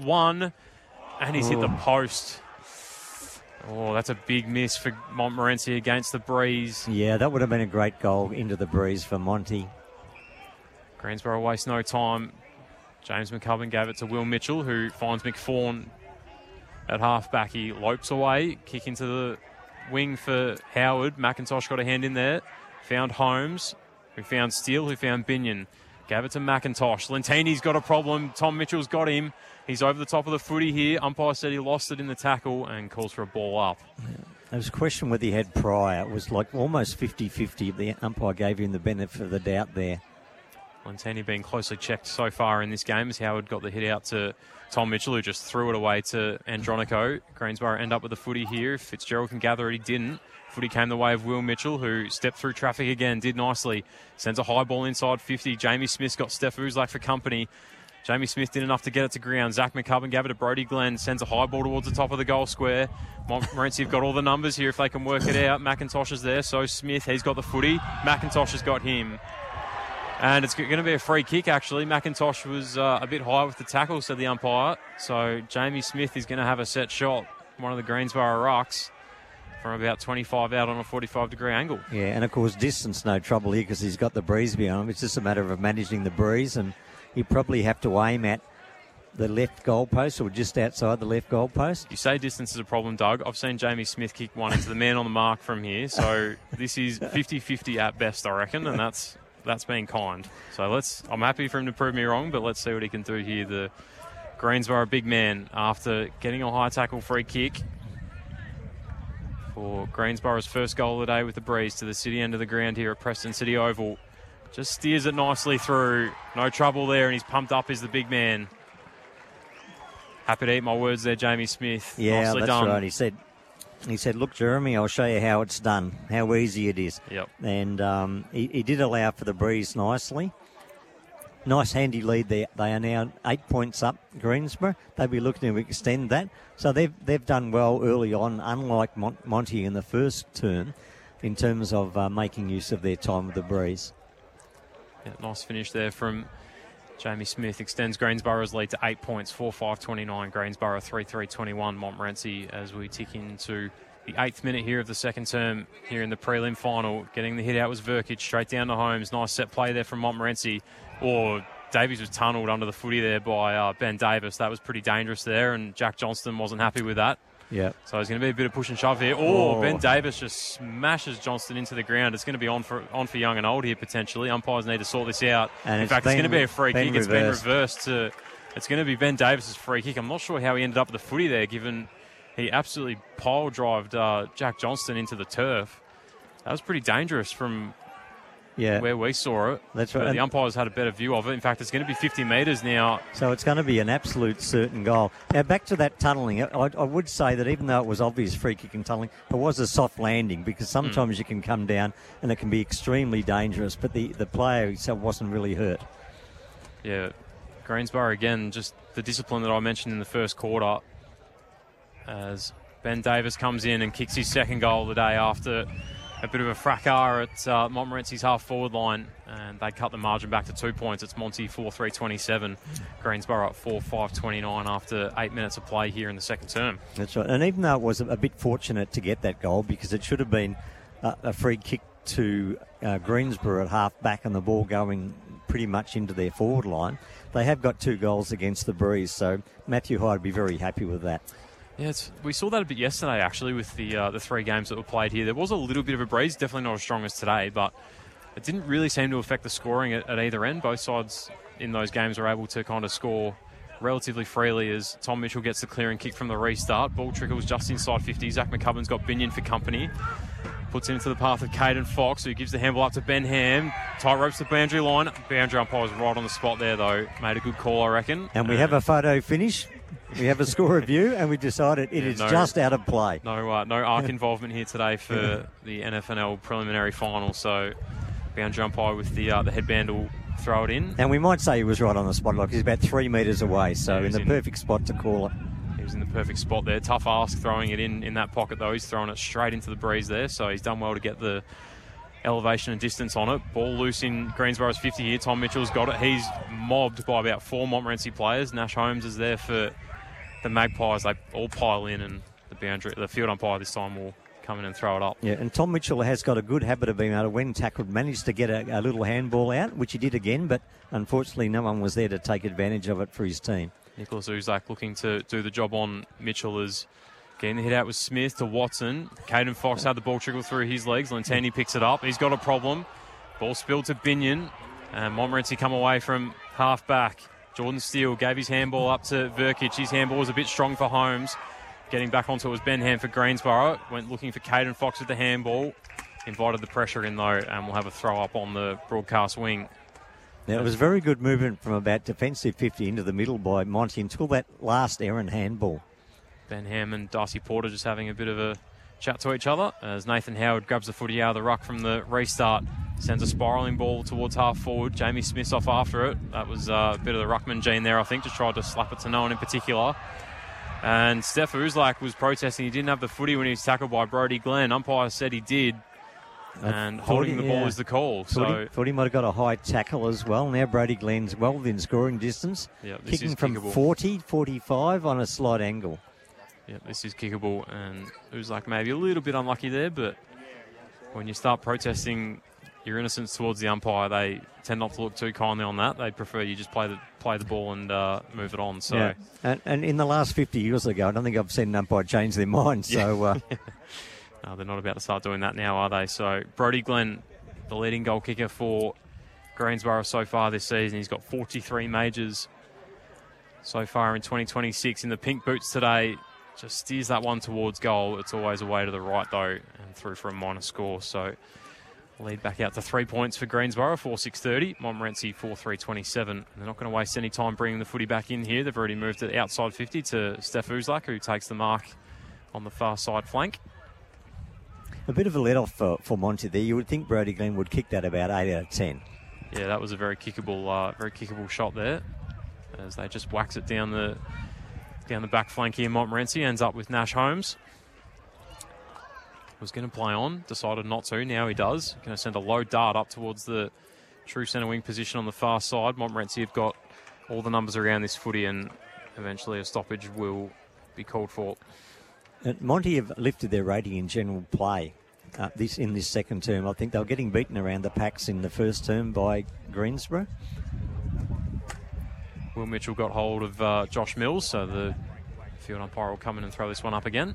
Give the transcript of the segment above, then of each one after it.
one, and he's hit the post. Oh, that's a big miss for Montmorency against the breeze. Yeah, that would have been a great goal into the breeze for Monty. Greensborough waste no time. James McCubbin gave it to Will Mitchell, who finds McFawn at half-back. He lopes away, kick into the wing for Howard. McIntosh got a hand in there. Found Holmes, who found Steele, who found Binion. Gave it to McIntosh. Lentini's got a problem. Tom Mitchell's got him. He's over the top of the footy here. Umpire said he lost it in the tackle and calls for a ball up. There was a question whether he had prior. It was like almost 50-50. The umpire gave him the benefit of the doubt there. Lentini being closely checked so far in this game as Howard got the hit out to Tom Mitchell, who just threw it away to Andronico. Greensborough end up with the footy here. If Fitzgerald can gather it, he didn't. Footy came the way of Will Mitchell, who stepped through traffic again, did nicely. Sends a high ball inside 50. Jamie Smith's got Steph Uzlak for company. Jamie Smith did enough to get it to ground. Zach McCubbin gave it to Brody Glenn. Sends a high ball towards the top of the goal square. Montmorency have got all the numbers here if they can work it out. McIntosh is there, so Smith, he's got the footy. McIntosh has got him. And it's going to be a free kick, actually. McIntosh was a bit high with the tackle, said the umpire. So Jamie Smith is going to have a set shot, one of the Greensborough rucks, from about 25 out on a 45-degree angle. Yeah, and of course, distance, no trouble here because he's got the breeze behind him. It's just a matter of managing the breeze, and you probably have to aim at the left goalpost or just outside the left goalpost. You say distance is a problem, Doug. I've seen Jamie Smith kick one into the man on the mark from here, so this is 50-50 at best, I reckon, and that's being kind. So I'm happy for him to prove me wrong, but let's see what he can do here. The Greensborough big man, after getting a high tackle free kick for Greensborough's first goal of the day with the breeze to the city end of the ground here at Preston City Oval. Just steers it nicely through. No trouble there, and he's pumped up as the big man. Happy to eat my words there, Jamie Smith. Yeah, nicely that's done. right. He said, look, Jeremy, I'll show you how it's done, how easy it is. Yep. And he did allow for the breeze nicely. Nice handy lead there. They are now 8 points up, Greensborough. They'll be looking to extend that. So they've done well early on, unlike Monty in the first term, in terms of making use of their time with the breeze. Yeah, nice finish there from Jamie Smith. Extends Greensborough's lead to 8 points, 4-5-29. Greensborough 3-3-21. Montmorency as we tick into the 8th minute here of the second term here in the prelim final. Getting the hit out was Verkic, straight down to Holmes. Nice set play there from Montmorency. Davies was tunnelled under the footy there by Ben Davis. That was pretty dangerous there, and Jack Johnston wasn't happy with that. Yeah. So there's going to be a bit of push and shove here. Ben Davis just smashes Johnston into the ground. It's going to be on for young and old here, potentially. Umpires need to sort this out. And in fact, it's going to be a free kick. It's been reversed to... It's going to be Ben Davis's free kick. I'm not sure how he ended up with the footy there, given he absolutely pile-drived Jack Johnston into the turf. That was pretty dangerous from... where we saw it. That's right. But the umpires had a better view of it. In fact, it's going to be 50 metres now. So it's going to be an absolute certain goal. Now, back to that tunnelling. I would say that even though it was obvious free kick and tunnelling, it was a soft landing because sometimes you can come down and it can be extremely dangerous, but the player himself wasn't really hurt. Yeah. Greensborough, again, just the discipline that I mentioned in the first quarter as Ben Davis comes in and kicks his second goal of the day after a bit of a fracas at Montmorency's half-forward line, and they cut the margin back to 2 points. It's Monty 4-3-27, Greensborough at 4-5-29 after 8 minutes of play here in the second term. That's right. And even though it was a bit fortunate to get that goal because it should have been a free kick to Greensborough at half-back and the ball going pretty much into their forward line, they have got 2 goals against the breeze, so Matthew Hyde would be very happy with that. Yeah, we saw that a bit yesterday, actually, with the 3 games that were played here. There was a little bit of a breeze, definitely not as strong as today, but it didn't really seem to affect the scoring at either end. Both sides in those games were able to kind of score relatively freely as Tom Mitchell gets the clearing kick from the restart. Ball trickles just inside 50. Zach McCubbin's got Binion for company. Puts it into the path of Caden Fox, who gives the handball up to Ben Ham. Tight ropes the boundary line. Boundary umpire was right on the spot there, though. Made a good call, I reckon. And we have a photo finish. We have a score review, and we decided it is just out of play. No ARC involvement here today for the NFNL preliminary final. So boundary umpire with the headband will throw it in. And we might say he was right on the spot, like he's about 3 metres away, so in the perfect spot to call it. He was in the perfect spot there. Tough ask throwing it in that pocket, though. He's throwing it straight into the breeze there, so he's done well to get the elevation and distance on it. Ball loose in Greensborough's 50 here. Tom Mitchell's got it. He's mobbed by about 4 Montmorency players. Nash Holmes is there for the Magpies, they all pile in, and the field umpire this time will come in and throw it up. Yeah, and Tom Mitchell has got a good habit of being able to, when tackled, manage to get a little handball out, which he did again, but unfortunately no one was there to take advantage of it for his team. Nicholas Uzak looking to do the job on Mitchell as getting the hit out with Smith to Watson. Caden Fox had the ball trickle through his legs. Lentini picks it up. He's got a problem. Ball spilled to Binion. And Montmorency come away from half back. Jordan Steele gave his handball up to Verkic. His handball was a bit strong for Holmes. Getting back onto it was Ben Ham for Greensborough. Went looking for Caden Fox with the handball. Invited the pressure in, though, and we'll have a throw up on the broadcast wing. Now, it was very good movement from about defensive 50 into the middle by Monty until that last errant handball. Ben Ham and Darcy Porter just having a bit of a chat to each other as Nathan Howard grabs the footy out of the ruck from the restart. Sends a spiralling ball towards half forward. Jamie Smith's off after it. That was a bit of the ruckman gene there, I think. Just tried to slap it to no one in particular. And Steph Uzlak was protesting. He didn't have the footy when he was tackled by Brody Glenn. Umpire said he did. And holding the ball is the call. Thought he might have got a high tackle as well. Now Brody Glenn's well within scoring distance. Yeah, kicking from 40, 45 on a slight angle. Yeah, this is kickable. And Uzlak maybe a little bit unlucky there, but when you start protesting your innocence towards the umpire, they tend not to look too kindly on that. They prefer you just play the ball and move it on. So, yeah. And in the last 50 years ago, I don't think I've seen an umpire change their mind. So, no, they're not about to start doing that now, are they? So Brody Glenn, the leading goal kicker for Greensborough so far this season. He's got 43 majors so far in 2026. In the pink boots today, just steers that one towards goal. It's always away to the right, though, and through for a minor score. So lead back out to 3 points for Greensborough, 4-6-30. Montmorency, 4-3-27. They're not going to waste any time bringing the footy back in here. They've already moved to the outside 50 to Steph Uzlak, who takes the mark on the far side flank. A bit of a let-off for Monty there. You would think Brody Glenn would kick that about 8 out of 10. Yeah, that was a very kickable shot there, as they just wax it down the back flank here. Montmorency ends up with Nash Holmes. Was going to play on, decided not to. Now he does. Going to send a low dart up towards the true centre wing position on the far side. Montmorency have got all the numbers around this footy, and eventually a stoppage will be called for. Monty have lifted their rating in general play in this second term. I think they were getting beaten around the packs in the first term by Greensborough. Will Mitchell got hold of Josh Mills, so the field umpire will come in and throw this one up again.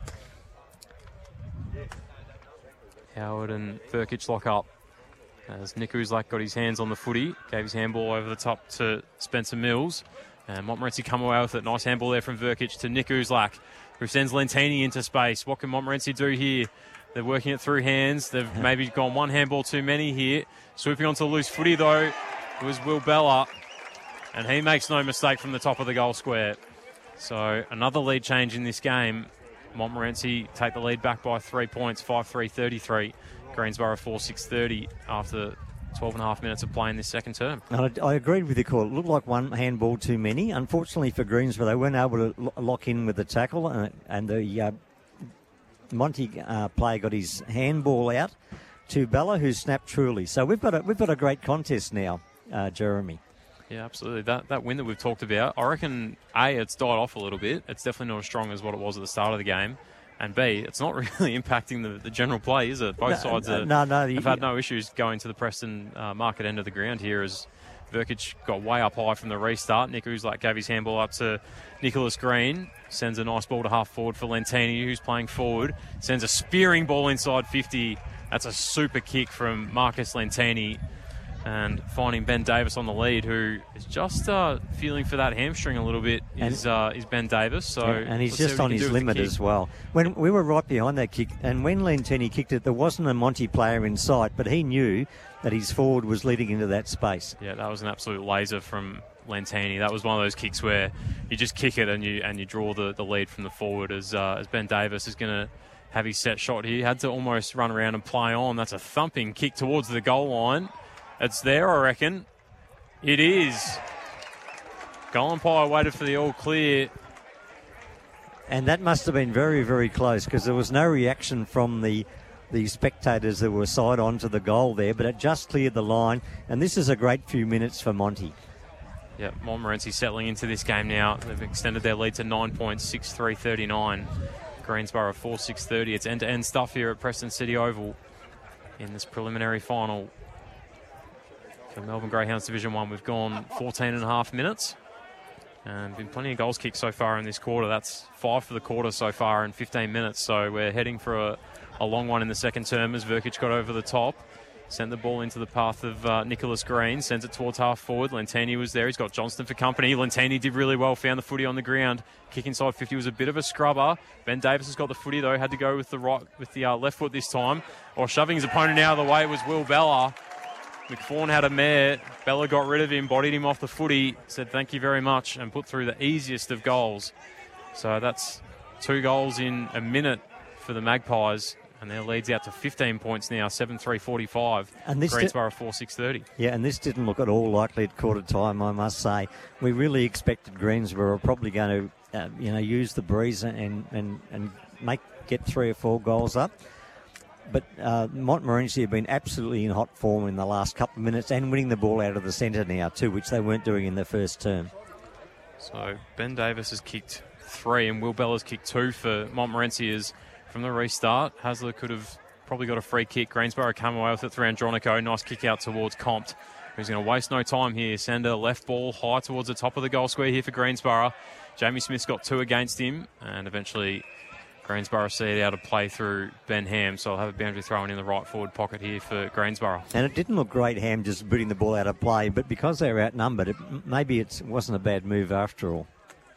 Howard and Verkic lock up as Nick Uzlak got his hands on the footy, gave his handball over the top to Spencer Mills, and Montmorency come away with it. Nice handball there from Verkic to Nick Uzlak, who sends Lentini into space. What can Montmorency do here? They're working it through hands. They've maybe gone one handball too many here. Swooping onto loose footy, though, it was Will Bella, and he makes no mistake from the top of the goal square. So another lead change in this game. Montmorency take the lead back by 3 points, 5-3-33. Greensborough 4-6-30 after 12 and a half minutes of play in this second term. I agreed with your call. It looked like one handball too many. Unfortunately for Greensborough, they weren't able to lock in with the tackle, and the Monty player got his handball out to Bella, who snapped truly. So we've got a great contest now, Jeremy. Yeah, absolutely. That win that we've talked about, I reckon, A, it's died off a little bit. It's definitely not as strong as what it was at the start of the game. And B, it's not really impacting the general play, is it? Both sides have had no issues going to the Preston market end of the ground here, as Verkic got way up high from the restart. Nick Uzlak gave his handball up to Nicholas Green. Sends a nice ball to half forward for Lentini, who's playing forward. Sends a spearing ball inside 50. That's a super kick from Marcus Lentini. And finding Ben Davis on the lead, who is just feeling for that hamstring a little bit, is Ben Davis. So and he's just on his limit as well. When we were right behind that kick, and when Lentini kicked it, there wasn't a Monty player in sight, but he knew that his forward was leading into that space. Yeah, that was an absolute laser from Lentini. That was one of those kicks where you just kick it and you draw the lead from the forward, as Ben Davis is going to have his set shot here. He had to almost run around and play on. That's a thumping kick towards the goal line. It's there, I reckon. It is. Goal umpire waited for the all clear. And that must have been very, very close, because there was no reaction from the spectators that were side on to the goal there, but it just cleared the line. And this is a great few minutes for Monty. Yeah, Montmorency settling into this game now. They've extended their lead to 9 points, 6-3-39. Greensborough 4-6-30. It's end-to-end stuff here at Preston City Oval in this preliminary final. For Melbourne Greyhounds Division 1, we've gone 14 and a half minutes. And been plenty of goals kicked so far in this quarter. That's 5 for the quarter so far in 15 minutes. So we're heading for a long one in the second term as Verkic got over the top. Sent the ball into the path of Nicholas Green. Sends it towards half forward. Lentini was there. He's got Johnston for company. Lentini did really well. Found the footy on the ground. Kick inside 50 was a bit of a scrubber. Ben Davis has got the footy though. Had to go with the left foot this time. Or shoving his opponent out of the way was Will Bella. McFawn had a mare. Bella got rid of him, bodied him off the footy, said thank you very much, and put through the easiest of goals. So that's 2 goals in a minute for the Magpies. And their lead's out to 15 points now, 7-3-45. And this Greensborough 4-6-30. Yeah, and this didn't look at all likely at quarter time, I must say. We really expected Greensborough were probably going to, use the breeze and get 3 or 4 goals up. But Montmorency have been absolutely in hot form in the last couple of minutes and winning the ball out of the centre now too, which they weren't doing in the first term. So Ben Davis has kicked 3 and Will Bella's kicked 2 for Montmorency as from the restart. Hasler could have probably got a free kick. Greensborough come away with it through Andronico. Nice kick out towards Compt, who's going to waste no time here. Send a left ball high towards the top of the goal square here for Greensborough. Jamie Smith's got 2 against him, and eventually Greensborough see it out of play through Ben Ham, so I'll have a boundary thrown in the right forward pocket here for Greensborough. And it didn't look great, Ham just booting the ball out of play, but because they were outnumbered, maybe it wasn't a bad move after all.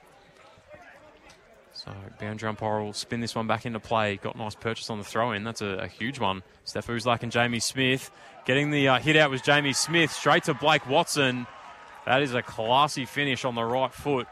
So boundary umpire will spin this one back into play. Got nice purchase on the throw-in. That's a huge one. Steph Uzlak and Jamie Smith. Getting the hit out was Jamie Smith. Straight to Blake Watson. That is a classy finish on the right foot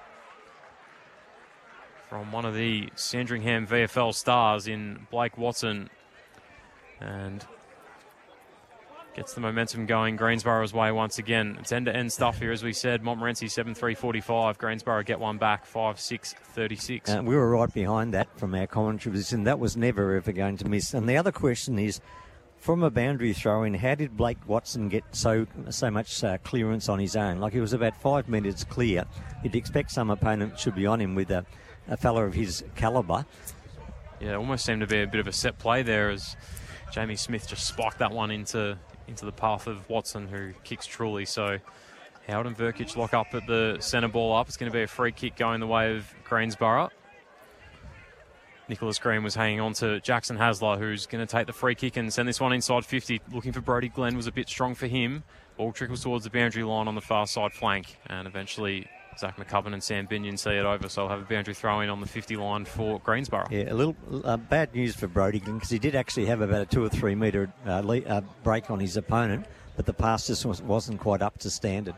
from one of the Sandringham VFL stars in Blake Watson. And gets the momentum going Greensborough's way once again. It's end-to-end stuff here, as we said. Montmorency 7-3-45. Greensborough get one back, 5-6-36. We were right behind that from our commentary position. That was never ever going to miss. And the other question is, from a boundary throw-in, how did Blake Watson get so much clearance on his own? Like, he was about 5 metres clear. You'd expect some opponent should be on him with a fella of his calibre. Yeah, it almost seemed to be a bit of a set play there as Jamie Smith just spiked that one into the path of Watson, who kicks truly. So Howard and Verkic lock up at the centre ball up. It's going to be a free kick going the way of Greensborough. Nicholas Green was hanging on to Jackson Hasler, who's going to take the free kick and send this one inside 50. Looking for Brody Glenn, was a bit strong for him. Ball trickles towards the boundary line on the far side flank, and eventually Zach McCubbin and Sam Binion see it over, so I'll have a boundary throw in on the 50 line for Greensborough. Yeah, a little bad news for Brody Glenn, because he did actually have about a 2 or 3 metre break on his opponent, but the pass just wasn't quite up to standard.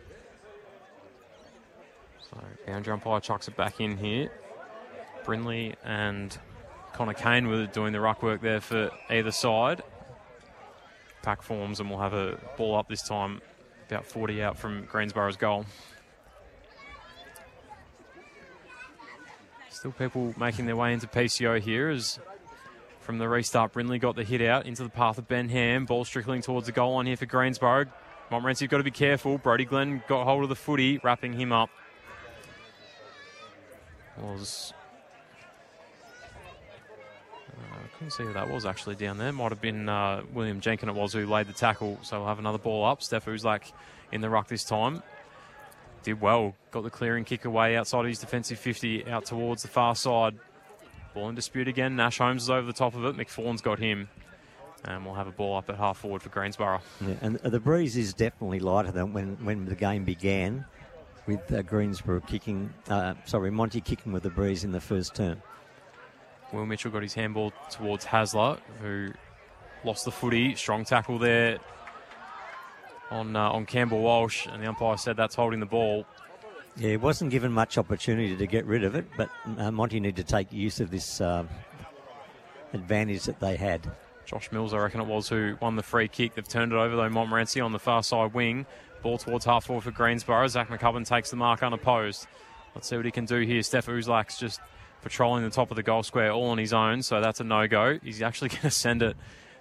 So boundary umpire chucks it back in here. Brindley and Connor Kane were doing the ruck work there for either side. Pack forms and we'll have a ball up this time, about 40 out from Greensborough's goal. Still people making their way into PCO here as from the restart, Brindley got the hit out into the path of Ben Ham. Ball trickling towards the goal line here for Greensborough. Montmorency's got to be careful. Brody Glenn got hold of the footy, wrapping him up. I couldn't see who that was actually down there. Might have been William Jenkin it was who laid the tackle. So we'll have another ball up. Steph Uzlak in the ruck this time. Did well. Got the clearing kick away outside of his defensive 50 out towards the far side. Ball in dispute again. Nash Holmes is over the top of it. McFawn's got him. And we'll have a ball up at half forward for Greensborough. Yeah, and the breeze is definitely lighter than when the game began, with Greensborough kicking, Monty kicking with the breeze in the first term. Will Mitchell got his handball towards Hasler, who lost the footy. Strong tackle there on Campbell Walsh, and the umpire said that's holding the ball. Yeah, he wasn't given much opportunity to get rid of it, but Monty needed to take use of this advantage that they had. Josh Mills, I reckon it was, who won the free kick. They've turned it over, though, Montmorency on the far side wing. Ball towards half forward for Greensborough. Zach McCubbin takes the mark unopposed. Let's see what he can do here. Steph Uzlak's just patrolling the top of the goal square all on his own, so that's a no-go. He's actually going to send it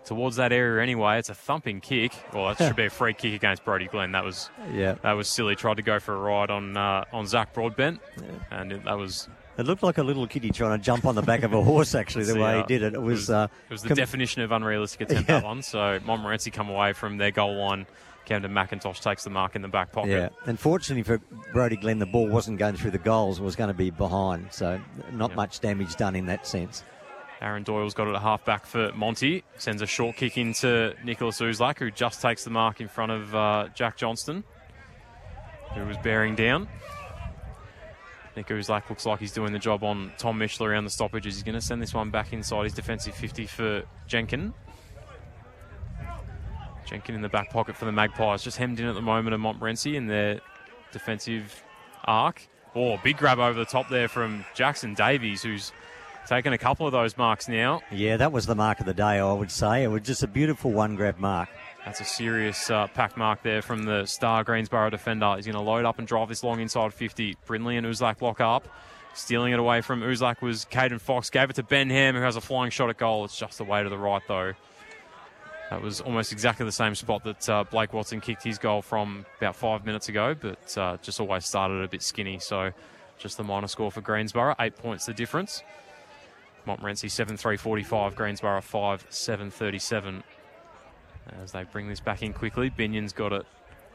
towards that area anyway. It's a thumping kick. Well, that should be a free kick against Brody Glenn. That was silly. Tried to go for a ride on Zach Broadbent, and that was. It looked like a little kiddie trying to jump on the back of a horse, actually, the way he did it. It was the definition of unrealistic attempt, that one. So Montmorency come away from their goal line. Camden McIntosh takes the mark in the back pocket. Yeah, unfortunately for Brody Glenn, the ball wasn't going through the goals. It was going to be behind. So not much damage done in that sense. Aaron Doyle's got it at half-back for Monty. Sends a short kick into Nicholas Uzlak, who just takes the mark in front of Jack Johnston, who was bearing down. Nick Uzlak looks like he's doing the job on Tom Mitchell around the stoppages. He's going to send this one back inside his defensive 50 for Jenkin. Jenkin in the back pocket for the Magpies. Just hemmed in at the moment of Montmorency in their defensive arc. Oh, big grab over the top there from Jackson Davies, who's taken a couple of those marks now. Yeah, that was the mark of the day, I would say. It was just a beautiful one-grab mark. That's a serious pack mark there from the star Greensboro defender. He's going to load up and drive this long inside 50. Brindley and Uzlak lock up. Stealing it away from Uzlak was Caden Fox. Gave it to Ben Ham, who has a flying shot at goal. It's just the way to the right, though. That was almost exactly the same spot that Blake Watson kicked his goal from about 5 minutes ago, but just always started a bit skinny. So just the minor score for Greensboro. 8 points the difference. Montmorency 7-3-45, Greensboro 5-7-37. As they bring this back in quickly, Binion's got it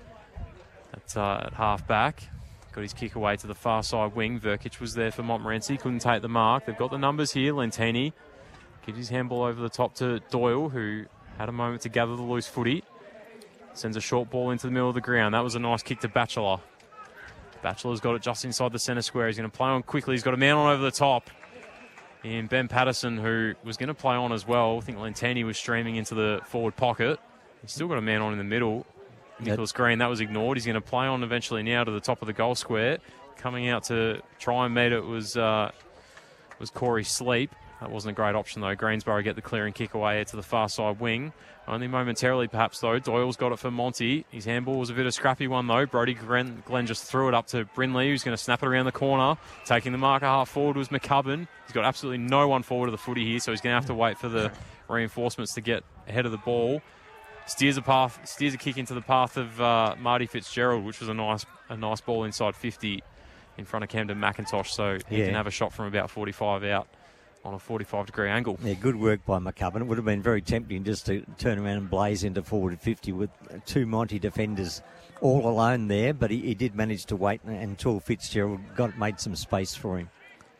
at half-back. Got his kick away to the far side wing. Verkic was there for Montmorency, couldn't take the mark. They've got the numbers here. Lentini gives his handball over the top to Doyle, who had a moment to gather the loose footy. Sends a short ball into the middle of the ground. That was a nice kick to Batchelor. Batchelor's got it just inside the centre square. He's going to play on quickly. He's got a man on over the top. And Ben Patterson, who was going to play on as well. I think Lentini was streaming into the forward pocket. He's still got a man on in the middle. Nicholas Green, that was ignored. He's going to play on eventually now to the top of the goal square. Coming out to try and meet it was Corey Sleep. That wasn't a great option, though. Greensboro get the clearing kick away to the far side wing. Only momentarily, perhaps, though. Doyle's got it for Monty. His handball was a bit of a scrappy one, though. Brody Glenn just threw it up to Brindley, who's going to snap it around the corner. Taking the marker half forward was McCubbin. He's got absolutely no one forward of the footy here, so he's going to have to wait for the reinforcements to get ahead of the ball. Steers a kick into the path of Marty Fitzgerald, which was a nice ball inside 50 in front of Camden McIntosh, so he can have a shot from about 45 out on a 45-degree angle. Yeah, good work by McCubbin. It would have been very tempting just to turn around and blaze into forward 50 with two Monty defenders all alone there, but he did manage to wait until Fitzgerald made some space for him.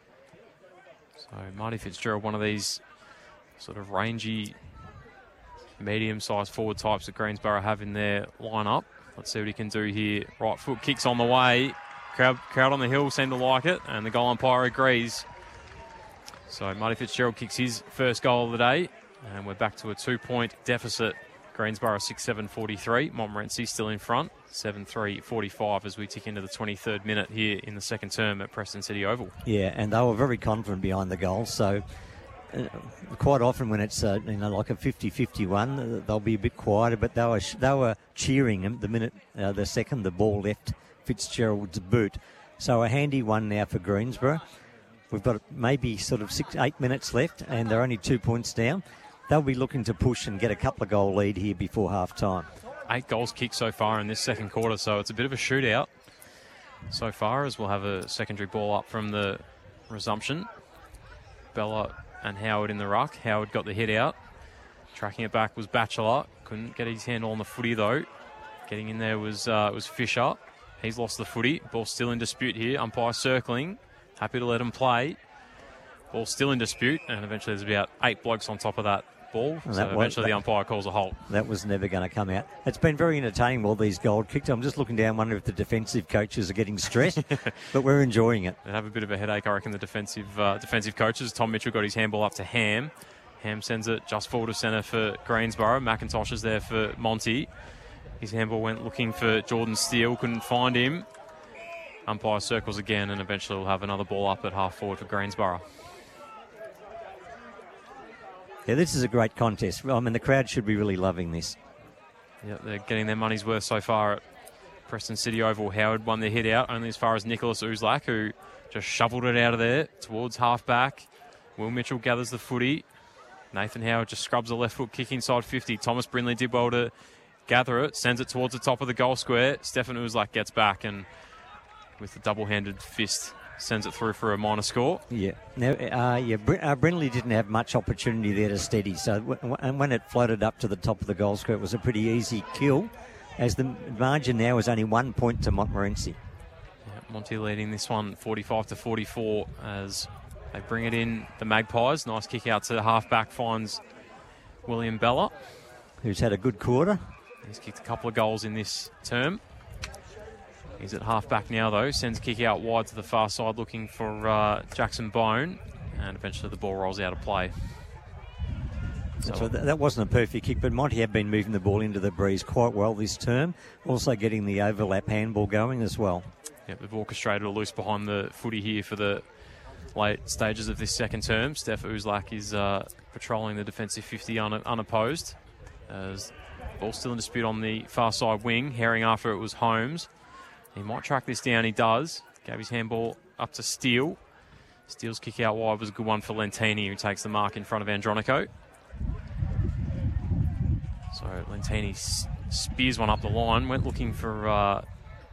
So Marty Fitzgerald, one of these sort of rangy, medium-sized forward types that Greensboro have in their lineup. Let's see what he can do here. Right foot kicks on the way. Crowd on the hill seem to like it, and the goal umpire agrees. So Marty Fitzgerald kicks his first goal of the day, and we're back to a 2-point deficit. Greensboro 6-7-43. Montmorency still in front, 7-3-45 as we tick into the 23rd minute here in the second term at Preston City Oval. Yeah, and they were very confident behind the goal, so quite often when it's like a 50-51, they'll be a bit quieter, but they were cheering him the second the ball left Fitzgerald's boot. So a handy one now for Greensboro. We've got maybe sort of 6-8 minutes left, and they're only 2 points down. They'll be looking to push and get a couple of goal lead here before half-time. 8 goals kicked so far in this second quarter, so it's a bit of a shootout so far, as we'll have a secondary ball up from the resumption. Bella and Howard in the ruck. Howard got the hit out. Tracking it back was Batchelor. Couldn't get his handle on the footy, though. Getting in there was Fisher. He's lost the footy. Ball still in dispute here. Umpire circling. Happy to let him play. Ball still in dispute, and eventually there's about 8 blokes on top of that ball. So eventually the umpire calls a halt. That was never going to come out. It's been very entertaining, all these goal kicks. I'm just looking down, wondering if the defensive coaches are getting stressed, but we're enjoying it. They have a bit of a headache, I reckon, the defensive coaches. Tom Mitchell got his handball up to Ham. Ham sends it just forward of centre for Greensboro. McIntosh is there for Monty. His handball went looking for Jordan Steele, couldn't find him. Umpire circles again, and eventually we'll have another ball up at half forward for Greensboro. Yeah, this is a great contest. I mean, the crowd should be really loving this. Yeah, they're getting their money's worth so far at Preston City Oval. Howard won the hit out, only as far as Nicholas Uzlak, who just shoveled it out of there towards half-back. Will Mitchell gathers the footy. Nathan Howard just scrubs a left foot kick inside 50. Thomas Brindley did well to gather it, sends it towards the top of the goal square. Stefan Uzlak gets back and with the double-handed fist sends it through for a minor score. Yeah. Now, Brindley didn't have much opportunity there to steady. So when it floated up to the top of the goal square, it was a pretty easy kill, as the margin now is only 1 point to Montmorency. Yeah, Monty leading this one 45-44 as they bring it in. The Magpies, nice kick out to the half-back, finds William Bella, who's had a good quarter. He's kicked a couple of goals in this term. He's at half-back now, though. Sends a kick out wide to the far side, looking for Jackson Bone. And eventually the ball rolls out of play. So that wasn't a perfect kick, but Monty have been moving the ball into the breeze quite well this term. Also getting the overlap handball going as well. Yeah, they've orchestrated a loose behind the footy here for the late stages of this second term. Steph Uzlak is patrolling the defensive 50 unopposed. As ball still in dispute on the far side wing. Herring after it was Holmes. He might track this down. He does. Gave his handball up to Steele. Steele's kick out wide was a good one for Lentini, who takes the mark in front of Andronico. So Lentini spears one up the line. Went looking for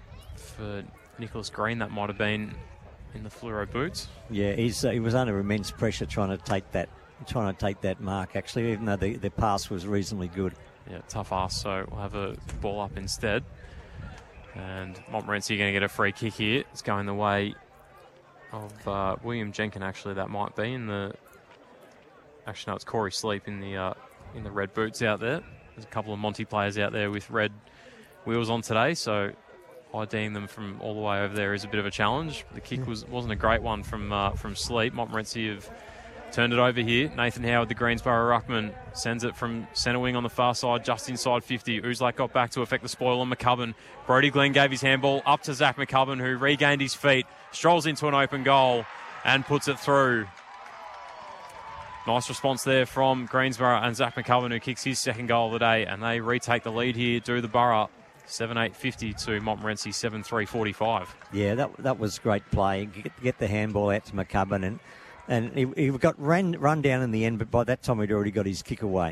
Nicholas Green. That might have been in the fluoro boots. Yeah, he was under immense pressure trying to take that mark, actually, even though the pass was reasonably good. Yeah, tough ass. So we'll have a ball up instead. And Montmorency are going to get a free kick here. It's going the way of William Jenkin, actually, that might be. Actually, no, it's Corey Sleep in the red boots out there. There's a couple of Monty players out there with red wheels on today, so IDing them from all the way over there is a bit of a challenge. The kick wasn't a great one from Sleep. Montmorency have turned it over here. Nathan Howard, the Greensboro ruckman, sends it from centre wing on the far side, just inside 50. Uzlak got back to affect the spoil on McCubbin. Brody Glenn gave his handball up to Zach McCubbin, who regained his feet, strolls into an open goal and puts it through. Nice response there from Greensboro and Zach McCubbin, who kicks his second goal of the day, and they retake the lead here, do the Borough. 7-8-50 to Montmorency 7-3-45. Yeah, that was great play. Get the handball out to McCubbin, and he got run down in the end, but by that time he'd already got his kick away.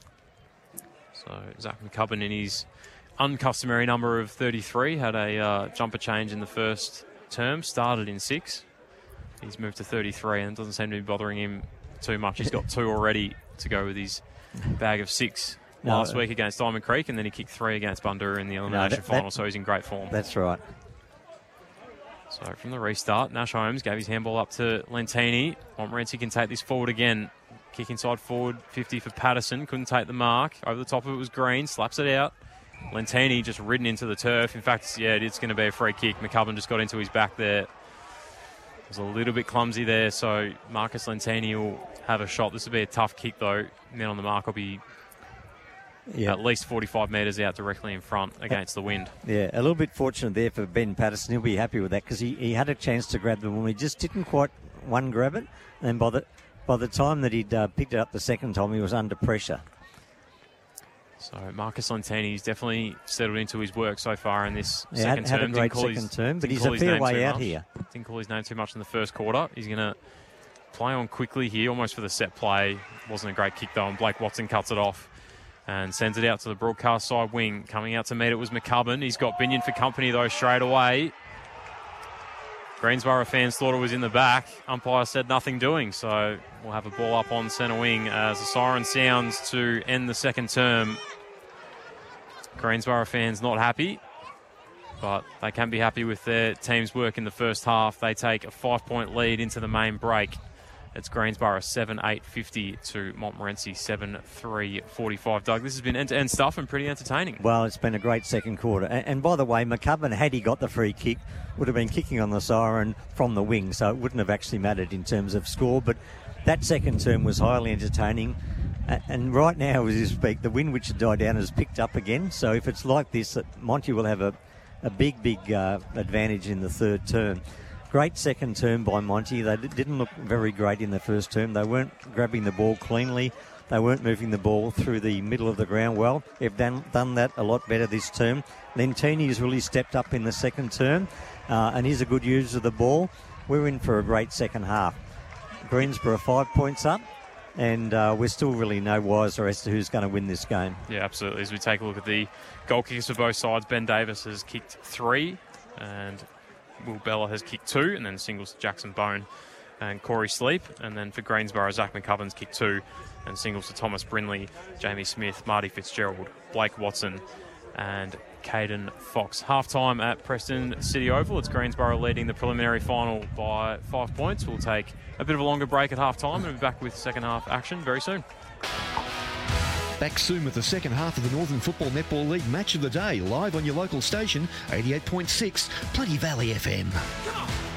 So Zach McCubbin in his uncustomary number of 33 had a jumper change in the first term, started in 6. He's moved to 33 and it doesn't seem to be bothering him too much. He's got 2 already to go with his bag of 6 last week against Diamond Creek, and then he kicked 3 against Bundoora in the elimination final, so he's in great form. That's right. So from the restart, Nash Holmes gave his handball up to Lentini. Montmorency can take this forward again. Kick inside forward, 50 for Patterson. Couldn't take the mark. Over the top of it was Green. Slaps it out. Lentini just ridden into the turf. In fact, yeah, it's going to be a free kick. McCubbin just got into his back there. Was a little bit clumsy there, so Marcus Lentini will have a shot. This will be a tough kick, though. Men on the mark will be at least 45 metres out directly in front against the wind. Yeah, a little bit fortunate there for Ben Patterson. He'll be happy with that because he had a chance to grab the ball. He just didn't quite grab it. And by the time that he'd picked it up the second time, he was under pressure. So Marcus Lentini's definitely settled into his work so far in this second had term. A great second term, but he's a fair way out here. Didn't call his name too much in the first quarter. He's going to play on quickly here, almost for the set play. Wasn't a great kick though, and Blake Watson cuts it off and sends it out to the broadcast side wing. Coming out to meet it was McCubbin. He's got Binion for company though straight away. Greensboro fans thought it was in the back. Umpire said nothing doing, so we'll have a ball up on centre wing as the siren sounds to end the second term. Greensboro fans not happy, but they can be happy with their team's work in the first half. They take a 5-point lead into the main break. It's Greensboro 7-8-50 to Montmorency 7-3-45. Doug, this has been end-to-end stuff and pretty entertaining. Well, it's been a great second quarter. And by the way, McCubbin, had he got the free kick, would have been kicking on the siren from the wing, so it wouldn't have actually mattered in terms of score. But that second term was highly entertaining. And right now, as you speak, the wind which had died down has picked up again. So if it's like this, Monty will have a big advantage in the third term. Great second term by Monty. They didn't look very great in the first term. They weren't grabbing the ball cleanly. They weren't moving the ball through the middle of the ground well. They've done that a lot better this term. Lentini has really stepped up in the second term, and he's a good user of the ball. We're in for a great second half. Greensboro 5 points up, and we're still really no wiser as to who's going to win this game. Yeah, absolutely. As we take a look at the goal kickers for both sides, Ben Davis has kicked 3, and Will Bella has kicked 2, and then singles to Jackson Bone and Corey Sleep. And then for Greensborough, Zach McCubbin's kicked 2, and singles to Thomas Brindley, Jamie Smith, Marty Fitzgerald, Blake Watson, and Caden Fox. Half-time at Preston City Oval. It's Greensborough leading the preliminary final by 5 points. We'll take a bit of a longer break at half-time and we'll be back with second half action very soon. Back soon with the second half of the Northern Football Netball League Match of the Day, live on your local station, 88.6 Plenty Valley FM.